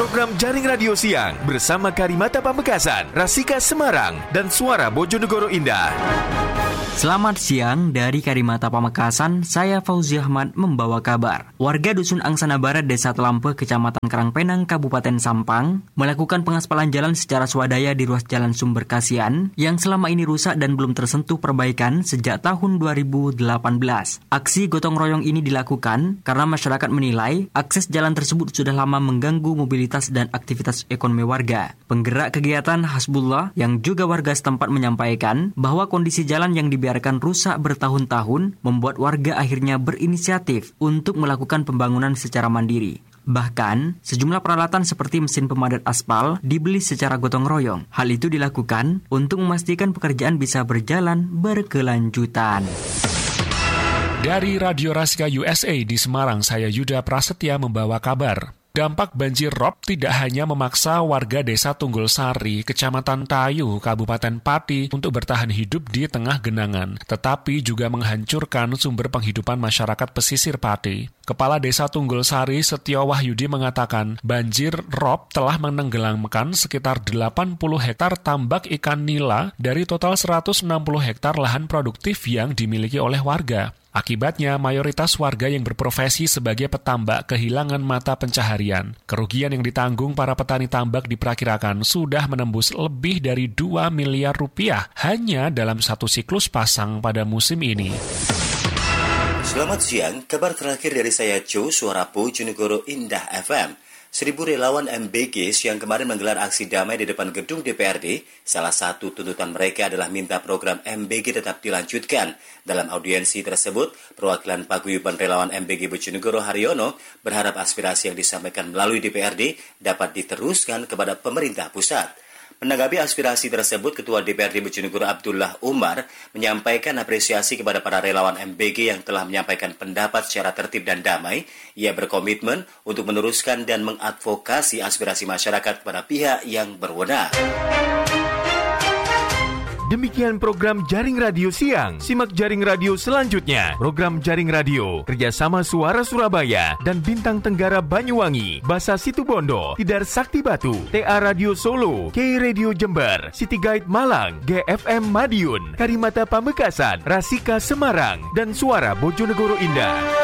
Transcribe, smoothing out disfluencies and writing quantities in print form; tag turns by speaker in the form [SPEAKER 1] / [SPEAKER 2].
[SPEAKER 1] program Jaring Radio Siang bersama Karimata Pamekasan, Rasika Semarang, dan Suara Bojonegoro Indah.
[SPEAKER 2] Selamat siang dari Karimata Pamekasan, saya Fauzi Ahmad membawa kabar. Warga Dusun Angsana Barat, Desa Telampeh, Kecamatan Karangpenang, Kabupaten Sampang, melakukan pengaspalan jalan secara swadaya di ruas Jalan Sumber Kasihan yang selama ini rusak dan belum tersentuh perbaikan sejak tahun 2018. Aksi gotong royong ini dilakukan karena masyarakat menilai akses jalan tersebut sudah lama mengganggu mobilitas dan aktivitas ekonomi warga. Penggerak kegiatan Hasbullah yang juga warga setempat menyampaikan bahwa kondisi jalan yang dibiarkan rusak bertahun-tahun membuat warga akhirnya berinisiatif untuk melakukan pembangunan secara mandiri. Bahkan, sejumlah peralatan seperti mesin pemadat aspal dibeli secara gotong royong. Hal itu dilakukan untuk memastikan pekerjaan bisa berjalan berkelanjutan.
[SPEAKER 3] Dari Radio Rasika USA di Semarang, saya Yuda Prasetya membawa kabar. Dampak banjir rob tidak hanya memaksa warga Desa Tunggul Sari, Kecamatan Tayu, Kabupaten Pati untuk bertahan hidup di tengah genangan, tetapi juga menghancurkan sumber penghidupan masyarakat pesisir Pati. Kepala Desa Tunggul Sari, Setio Wahyudi, mengatakan banjir rob telah menenggelamkan sekitar 80 hektar tambak ikan nila dari total 160 hektar lahan produktif yang dimiliki oleh warga. Akibatnya, mayoritas warga yang berprofesi sebagai petambak kehilangan mata pencaharian. Kerugian yang ditanggung para petani tambak diperkirakan sudah menembus lebih dari 2 miliar rupiah hanya dalam satu siklus pasang pada musim ini.
[SPEAKER 4] Selamat siang, kabar terakhir dari saya Joe, Suara Bojonegoro Indah FM. 1.000 relawan MBG yang kemarin menggelar aksi damai di depan gedung DPRD, salah satu tuntutan mereka adalah minta program MBG tetap dilanjutkan. Dalam audiensi tersebut, perwakilan paguyuban relawan MBG Bojonegoro Haryono berharap aspirasi yang disampaikan melalui DPRD dapat diteruskan kepada pemerintah pusat. Menanggapi aspirasi tersebut, Ketua DPRD Bojonegoro Abdullah Umar menyampaikan apresiasi kepada para relawan MBG yang telah menyampaikan pendapat secara tertib dan damai. Ia berkomitmen untuk meneruskan dan mengadvokasi aspirasi masyarakat kepada pihak yang berwenang.
[SPEAKER 1] Demikian program Jaring Radio Siang. Simak Jaring Radio selanjutnya. Program Jaring Radio kerjasama Suara Surabaya dan Bintang Tenggara Banyuwangi, Basa Situbondo, Tidar Sakti Batu, TA Radio Solo, K Radio Jember, City Guide Malang, GFM Madiun, Karimata Pamekasan, Rasika Semarang, dan Suara Bojonegoro Indah.